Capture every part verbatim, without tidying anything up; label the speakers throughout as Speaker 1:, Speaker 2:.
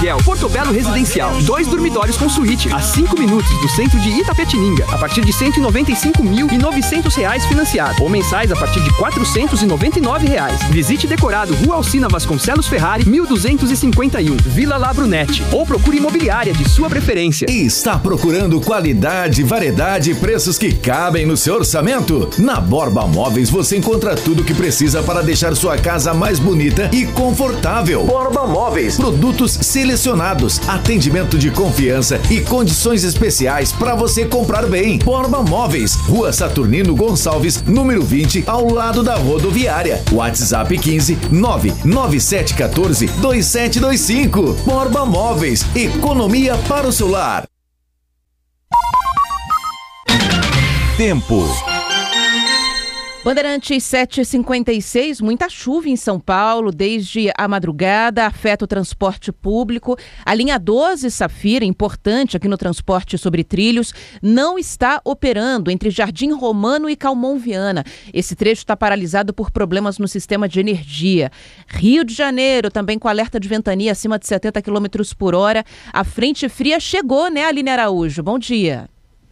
Speaker 1: Portobello Residencial, dois dormitórios com suíte, a cinco minutos do centro de Itapetininga, a partir de cento e noventa e cinco mil e novecentos reais financiado, ou mensais a partir de quatrocentos e noventa e nove reais. Visite decorado Rua Alcina Vasconcelos Ferrari, mil duzentos e cinquenta e um, Vila Labrunete, ou procure imobiliária de sua preferência.
Speaker 2: E está procurando qualidade, variedade e preços que cabem no seu orçamento? Na Borba Móveis você encontra tudo o que precisa para deixar sua casa mais bonita e confortável. Borba Móveis, produtos selecionados Selecionados, atendimento de confiança e condições especiais para você comprar bem. Borba Móveis, Rua Saturnino Gonçalves, número vinte, ao lado da rodoviária. WhatsApp quinze nove nove sete um quatro dois sete dois cinco. Borba Móveis, economia para o seu lar.
Speaker 3: Tempo.
Speaker 4: Bandeirantes sete e cinquenta e seis, muita chuva em São Paulo desde a madrugada, afeta o transporte público. A linha doze Safira, importante aqui no transporte sobre trilhos, não está operando entre Jardim Romano e Calmon Viana. Esse trecho está paralisado por problemas no sistema de energia. Rio de Janeiro, também com alerta de ventania acima de setenta quilômetros por hora. A frente fria chegou, né, Aline Araújo? Bom dia.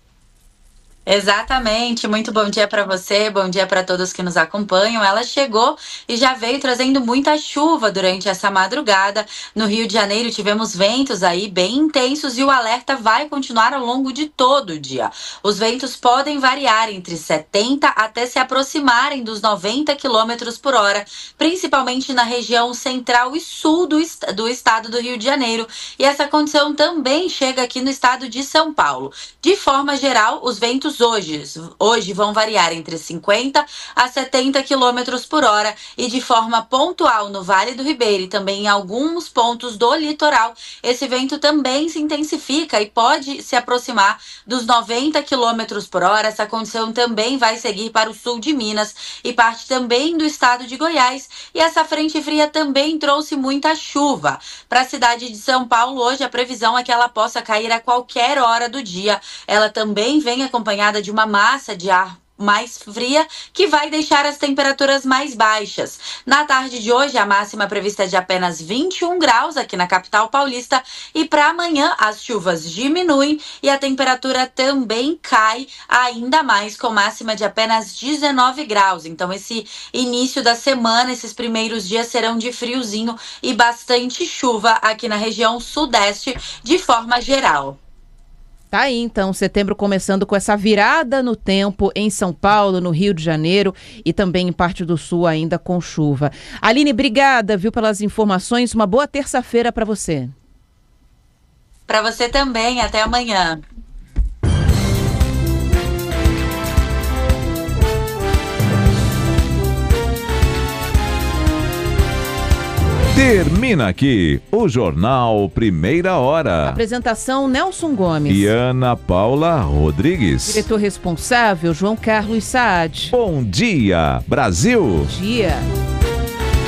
Speaker 5: Exatamente, muito bom dia para você, bom dia para todos que nos acompanham. Ela chegou e já veio trazendo muita chuva durante essa madrugada. No Rio de Janeiro tivemos ventos aí bem intensos e o alerta vai continuar ao longo de todo o dia. Os ventos podem variar entre setenta até se aproximarem dos noventa quilômetros por hora, principalmente na região central e sul do, est- do estado do Rio de Janeiro. E essa condição também chega aqui no estado de São Paulo. De forma geral, os ventos Hoje, hoje vão variar entre cinquenta a setenta quilômetros por hora e de forma pontual no Vale do Ribeira e também em alguns pontos do litoral, esse vento também se intensifica e pode se aproximar dos noventa quilômetros por hora. Essa condição também vai seguir para o sul de Minas e parte também do estado de Goiás. E essa frente fria também trouxe muita chuva. Para a cidade de São Paulo, hoje a previsão é que ela possa cair a qualquer hora do dia. Ela também vem acompanhada de uma massa de ar mais fria, que vai deixar as temperaturas mais baixas. Na tarde de hoje, a máxima prevista é de apenas vinte e um graus aqui na capital paulista e para amanhã as chuvas diminuem e a temperatura também cai ainda mais, com máxima de apenas dezenove graus. Então esse início da semana, esses primeiros dias serão de friozinho e bastante chuva aqui na região sudeste de forma geral.
Speaker 4: Tá aí, então, setembro começando com essa virada no tempo em São Paulo, no Rio de Janeiro e também em parte do sul ainda com chuva. Aline, obrigada, viu, pelas informações. Uma boa terça-feira para você.
Speaker 5: Para você também. Até amanhã.
Speaker 3: Termina aqui o Jornal Primeira Hora.
Speaker 4: Apresentação Nelson Gomes.
Speaker 3: E Ana Paula Rodrigues.
Speaker 4: Diretor responsável João Carlos Saad.
Speaker 3: Bom dia, Brasil.
Speaker 4: Bom dia.